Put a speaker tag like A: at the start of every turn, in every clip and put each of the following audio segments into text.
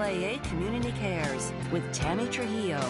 A: KLAA Community Cares with Tammy Trujillo.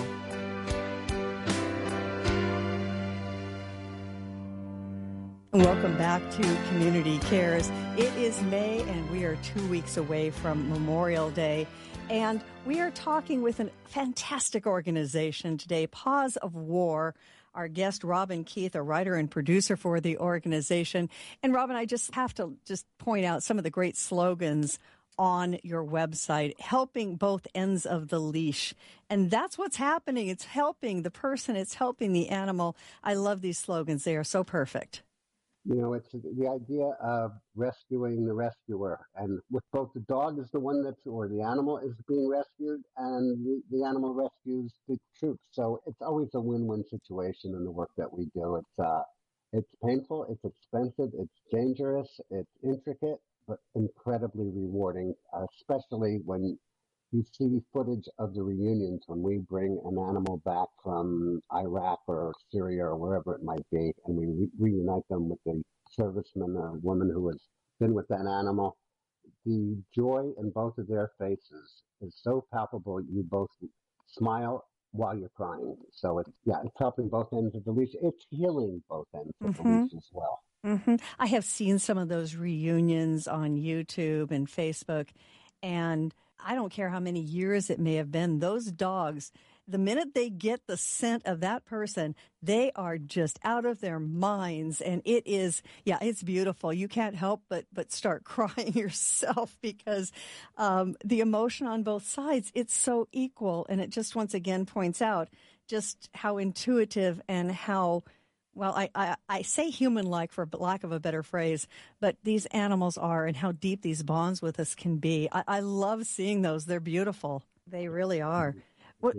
B: Welcome back to Community Cares. It is May and we are 2 weeks away from Memorial Day. And we are talking with a fantastic organization today, Paws of War. Our guest, Robin Keith, a writer and producer for the organization. And Robin, I just have to point out some of the great slogans on your website, helping both ends of the leash. And that's what's happening. It's helping the person. It's helping the animal. I love these slogans. They are so perfect.
C: You know, it's the idea of rescuing the rescuer. And with both the dog is the one or the animal is being rescued, and the animal rescues the troops. So it's always a win-win situation in the work that we do. It's painful, it's expensive, it's dangerous, it's intricate, but incredibly rewarding, especially when you see footage of the reunions when we bring an animal back from Iraq or Syria or wherever it might be, and we reunite them with the serviceman or woman who has been with that animal. The joy in both of their faces is so palpable, you both smile while you're crying. So it's helping both ends of the leash. It's healing both ends of the leash as well.
B: Mm-hmm. I have seen some of those reunions on YouTube and Facebook, and I don't care how many years it may have been, those dogs, the minute they get the scent of that person, they are just out of their minds. And it is, it's beautiful. You can't help but start crying yourself because the emotion on both sides, it's so equal. And it just once again points out just how intuitive and how, well, I say human-like for lack of a better phrase, but these animals are and how deep these bonds with us can be. I love seeing those. They're beautiful. They really are. Well,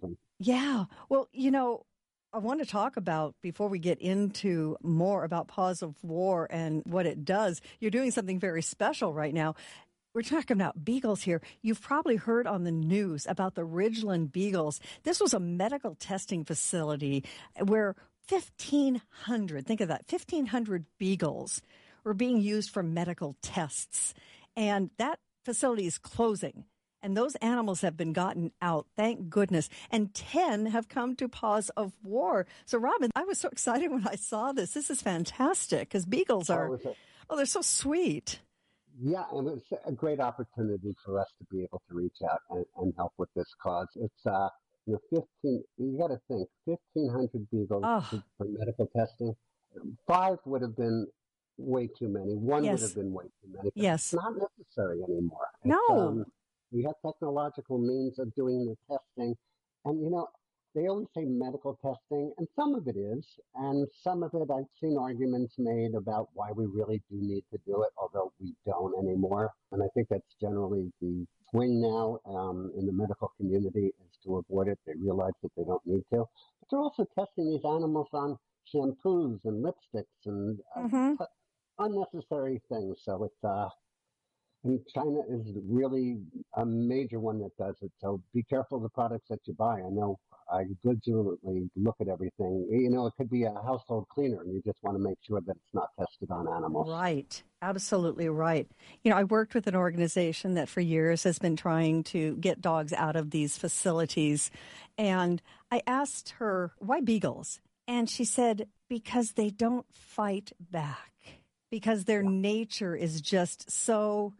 B: Well, I want to talk about, before we get into more about Paws of War and what it does, you're doing something very special right now. We're talking about beagles here. You've probably heard on the news about the Ridgeland Beagles. This was a medical testing facility where 1,500, think of that, 1,500 beagles were being used for medical tests. And that facility is closing. And those animals have been gotten out, thank goodness. And 10 have come to Paws of War. So, Robin, I was so excited when I saw this. This is fantastic because beagles are, they're so sweet.
C: Yeah, and it's a great opportunity for us to be able to reach out and help with this cause. It's, 15, you got to think, 1,500 beagles for medical testing. 5 would have been way too many. 1 would have been way too many.
B: Yes.
C: It's not necessary anymore.
B: No.
C: We have technological means of doing the testing. And, they always say medical testing, and some of it is, and some of it I've seen arguments made about why we really do need to do it, although we don't anymore. And I think that's generally the swing now in the medical community is to avoid it. They realize that they don't need to. But they're also testing these animals on shampoos and lipsticks and unnecessary things. So it's and China is really a major one that does it. So be careful of the products that you buy. I know I legitimately look at everything. It could be a household cleaner, and you just want to make sure that it's not tested on animals.
B: Right. Absolutely right. I worked with an organization that for years has been trying to get dogs out of these facilities. And I asked her, why beagles? And she said, because they don't fight back, because their nature is just so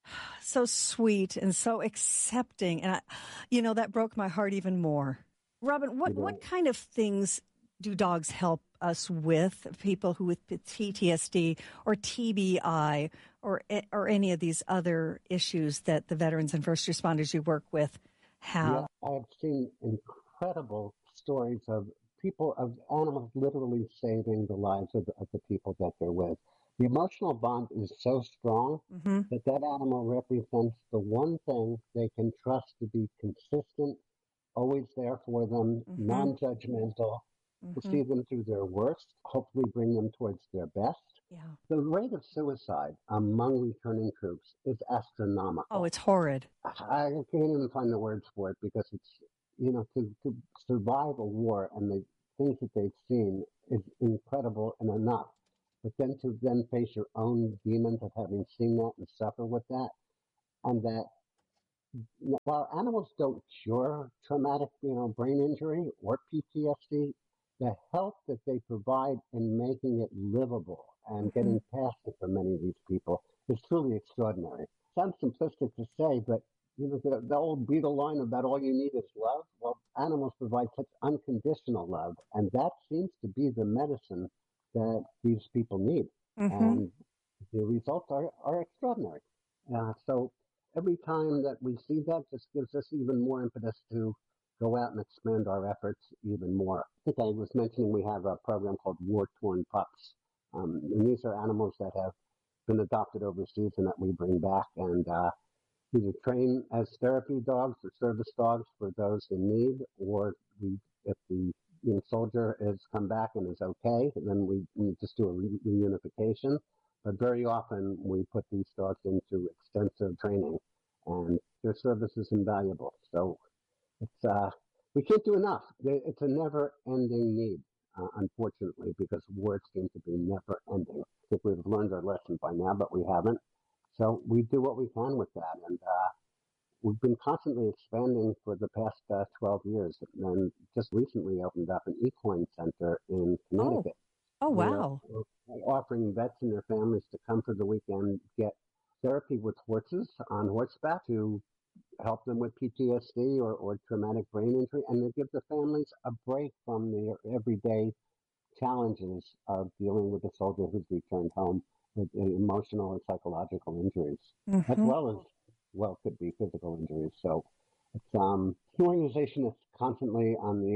B: sweet and so accepting. And, that broke my heart even more. Robin, what kind of things do dogs help us with, people who with PTSD or TBI or any of these other issues that the veterans and first responders you work with have?
C: Yeah, I have seen incredible stories of animals literally saving the lives of the people that they're with. The emotional bond is so strong that animal represents the one thing they can trust to be consistent, always there for them, non-judgmental, to see them through their worst, hopefully bring them towards their best.
B: Yeah.
C: The rate of suicide among returning troops is astronomical.
B: Oh, it's horrid.
C: I can't even find the words for it because it's, to survive a war and the things that they've seen is incredible and enough. But then to face your own demons of having seen that and suffer with that, and that While animals don't cure traumatic, brain injury or PTSD, the help that they provide in making it livable and
B: Hmm.
C: getting past it for many of these people is truly extraordinary. Sounds simplistic to say, but the old Beatle line about all you need is love. Well, animals provide such unconditional love, and that seems to be the medicine that these people need.
B: Hmm.
C: And the results are extraordinary. So every time that we see that, just gives us even more impetus to go out and expand our efforts even more. I think I was mentioning we have a program called War Torn Pups. And these are animals that have been adopted overseas and that we bring back and either train as therapy dogs or service dogs for those in need, or if the soldier has come back and is okay, then we just do a reunification. But very often we put these dogs into extensive training, and their service is invaluable. So it's we can't do enough. It's a never-ending need, unfortunately, because wars seem to be never-ending. I think we've learned our lesson by now, but we haven't. So we do what we can with that, and we've been constantly expanding for the past 12 years, and just recently opened up an equine center in
B: Oh,
C: Connecticut.
B: oh,
C: We're,
B: wow.
C: we're offering vets and their families to come for the weekend, get therapy with horses on horseback to help them with PTSD or traumatic brain injury, and to give the families a break from their everyday challenges of dealing with a soldier who's returned home with emotional and psychological injuries, as
B: Hmm.
C: well could be physical injuries. So it's an organization that's constantly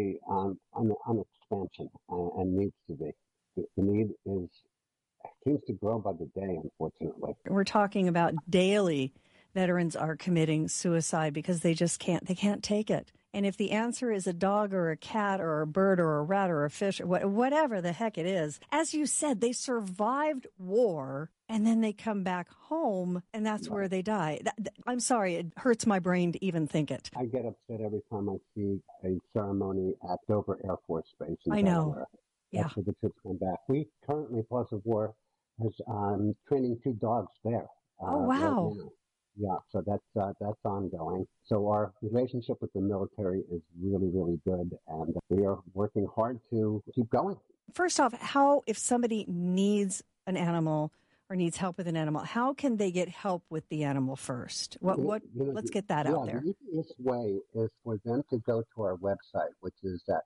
C: on expansion and needs to be. The need seems to grow by the day, unfortunately.
B: We're talking about daily veterans are committing suicide because they can't take it. And if the answer is a dog or a cat or a bird or a rat or a fish or whatever the heck it is, as you said, they survived war and then they come back home and that's where
C: Right.
B: they die. I'm sorry, it hurts my brain to even think it.
C: I get upset every time I see a ceremony at Dover Air Force Base in
B: I know.
C: Delaware.
B: Yeah.
C: That's where the troops come back. We currently, Paws of War, has training 2 dogs there
B: Oh,
C: right
B: wow.
C: now. Yeah, so that's ongoing. So our relationship with the military is really, really good, and we are working hard to keep going.
B: First off, if somebody needs an animal or needs help with an animal, how can they get help with the animal first? Let's get that out
C: The
B: there.
C: easiest way is for them to go to our website, which is at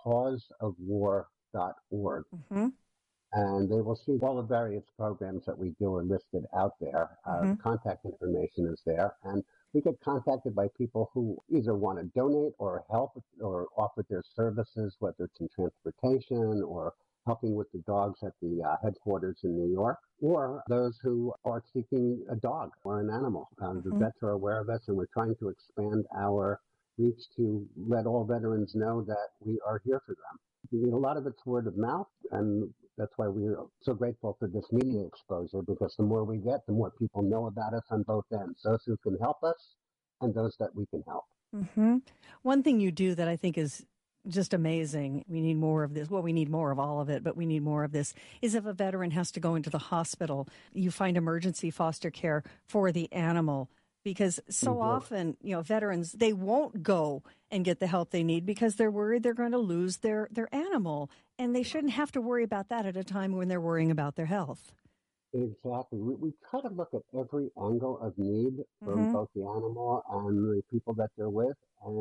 C: pawsofwar.org,
B: Hmm.
C: and they will see all the various programs that we do are listed out there.
B: Hmm.
C: Contact information is there, and we get contacted by people who either want to donate or help or offer their services, whether it's in transportation or helping with the dogs at the headquarters in New York, or those who are seeking a dog or an animal. The
B: Hmm.
C: vets are aware of us, and we're trying to expand our reach to let all veterans know that we are here for them. A lot of it's word of mouth, and that's why we're so grateful for this media exposure, because the more we get, the more people know about us on both ends, those who can help us and those that we can help.
B: Hmm. One thing you do that I think is just amazing. We need more of this. Well, we need more of all of it, but we need more of this. Is if a veteran has to go into the hospital, you find emergency foster care for the animal because
C: We
B: so
C: do.
B: often, veterans, they won't go and get the help they need because they're worried they're going to lose their animal. And they shouldn't have to worry about that at a time when they're worrying about their health.
C: Exactly. We try to look at every angle of need from
B: Hmm.
C: both the animal and the people that they're with,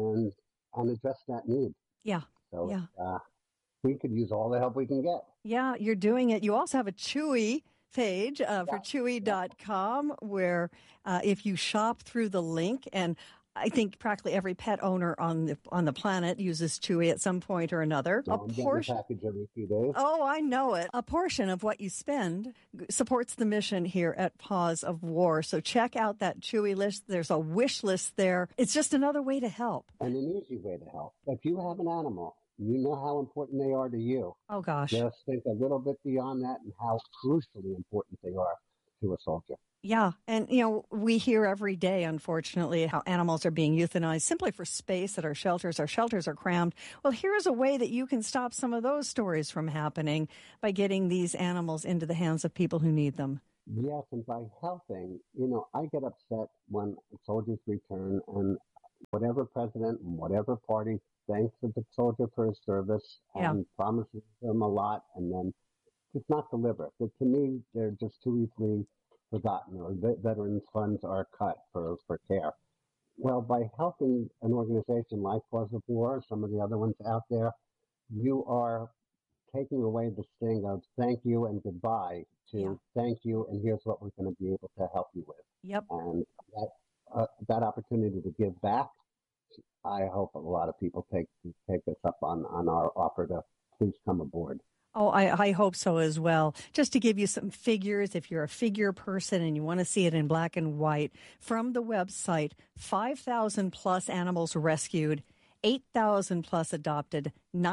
C: and address that need.
B: Yeah.
C: So
B: Yeah.
C: we could use all the help we can get.
B: Yeah, you're doing it. You also have a Chewy page for
C: Yeah, yeah.
B: chewy.com where if you shop through the link, and I think practically every pet owner on the planet uses Chewy at some point or another. A
C: So I'm getting a
B: portion.
C: package every few days.
B: Oh, I know it. A portion of what you spend supports the mission here at Paws of War. So check out that Chewy list. There's a wish list there. It's just another way to help.
C: And an easy way to help. If you have an animal, you know how important they are to you.
B: Oh, gosh.
C: Just think a little bit beyond that and how crucially important they are to a soldier.
B: Yeah. And, we hear every day, unfortunately, how animals are being euthanized simply for space at our shelters. Our shelters are crammed. Well, here's a way that you can stop some of those stories from happening by getting these animals into the hands of people who need them.
C: Yes, and by helping, I get upset when soldiers return and whatever president and whatever party thanks the soldier for his service
B: Yeah.
C: and promises them a lot and then does not deliver. But to me, they're just too easily forgotten, or veterans funds are cut for care. Well, by helping an organization like Cause of War, some of the other ones out there, you are taking away the sting of thank you and goodbye
B: Yeah.
C: to thank you and here's what we're going to be able to help you with.
B: Yep.
C: And that opportunity to give back, I hope a lot of people take us up on our offer to please come aboard.
B: Oh, I hope so as well. Just to give you some figures, if you're a figure person and you want to see it in black and white, from the website, 5,000 plus animals rescued, 8,000 plus adopted,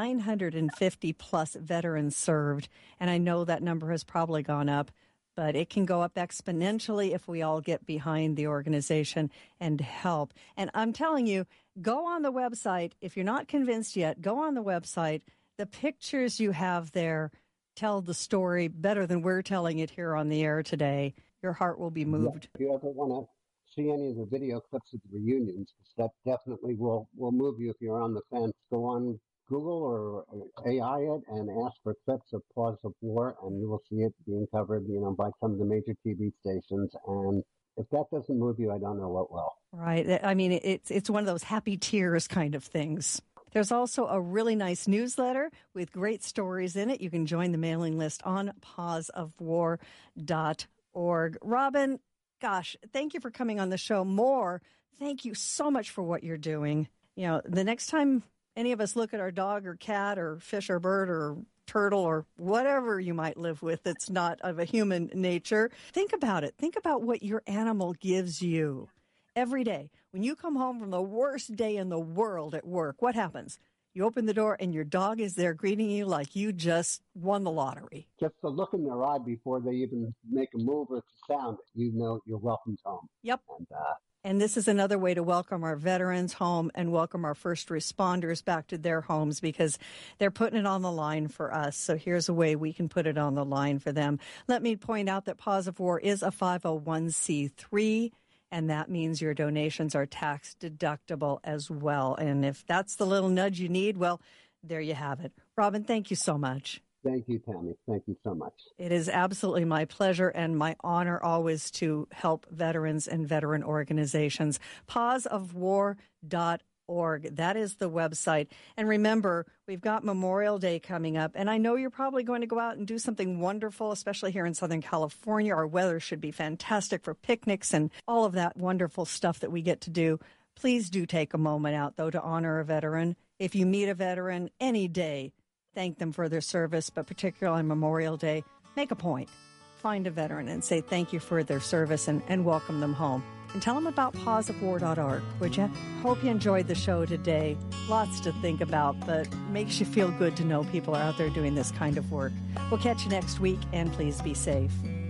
B: 950 plus veterans served. And I know that number has probably gone up, but it can go up exponentially if we all get behind the organization and help. And I'm telling you, go on the website. If you're not convinced yet, go on the website. The pictures you have there tell the story better than we're telling it here on the air today. Your heart will be moved.
C: Yeah, if you ever want to see any of the video clips of the reunions, that definitely will move you if you're on the fence. Go on Google or AI it and ask for clips of Cause of War, and you will see it being covered, by some of the major TV stations. And if that doesn't move you, I don't know what will.
B: Right. I mean, it's one of those happy tears kind of things. There's also a really nice newsletter with great stories in it. You can join the mailing list on pauseofwar.org. Robin, gosh, thank you for coming on the show. Thank you so much for what you're doing. The next time any of us look at our dog or cat or fish or bird or turtle or whatever you might live with that's not of a human nature, think about it. Think about what your animal gives you. Every day, when you come home from the worst day in the world at work, what happens? You open the door and your dog is there greeting you like you just won the lottery.
C: Just the look in their eye before they even make a move or sound, you're welcomed home.
B: Yep. And this is another way to welcome our veterans home and welcome our first responders back to their homes because they're putting it on the line for us. So here's a way we can put it on the line for them. Let me point out that Paws of War is a 501c3. And that means your donations are tax deductible as well. And if that's the little nudge you need, well, there you have it. Robin, thank you so much.
C: Thank you, Tammy. Thank you so much.
B: It is absolutely my pleasure and my honor always to help veterans and veteran organizations. Pawsofwar.org. That is the website. And remember, we've got Memorial Day coming up, and I know you're probably going to go out and do something wonderful, especially here in Southern California. Our weather should be fantastic for picnics and all of that wonderful stuff that we get to do. Please do take a moment out, though, to honor a veteran. If you meet a veteran any day, thank them for their service, but particularly on Memorial Day, make a point. Find a veteran and say thank you for their service and welcome them home. And tell them about pawsofwar.org, would you? Hope you enjoyed the show today. Lots to think about, but makes you feel good to know people are out there doing this kind of work. We'll catch you next week, and please be safe.